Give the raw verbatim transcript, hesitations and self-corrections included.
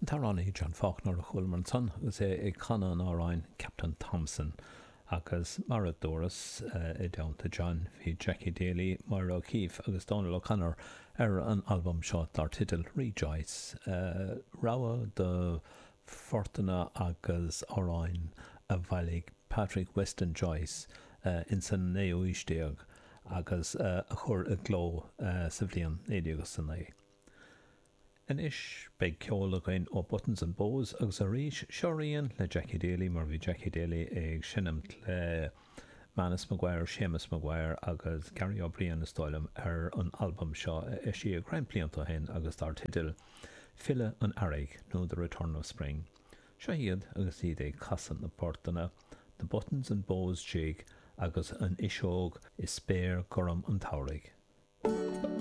Tarránaí John Faulkner a chuilmar son agus é ag chana an áráin Captain Thompson agus Maradorus uh, i dánta John hí Jackie Daly mar O'Keefe agus Donald O'Connor ar an album seo dar titil Rejoice. Uh, Rawa de Fortuna agus áráin a bhaillig Patrick Weston Joyce uh, in san néo isteag agus uh, a chur a gló uh, sa bhliain éideagus san é. An is beag ceol againn ó Buttons and Bows agus a rís seoíonn le Jackie Daly mar bhí Jackie Daly ag sinnimt le Manus Maguire, Seamus Maguire agus Gary O'Brien na stáilm ar an album seo é si a grein blianta hen agus dar titil Fille an Araig nó The Return of Spring. Seo iad agus iad é casan na portana the Buttons and Bows jig agus an isóg is spéir goram an taurig.